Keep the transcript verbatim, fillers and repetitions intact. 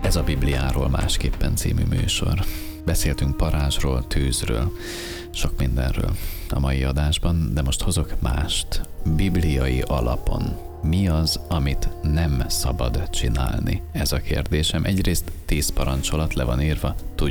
Ez a Bibliáról másképpen című műsor. Beszéltünk parázsról, tűzről, sok mindenről a mai adásban, de most hozok mást. Bibliai alapon. Mi az, amit nem szabad csinálni? Ez a kérdésem. Egyrészt tíz parancsolat le van írva, tudjuk,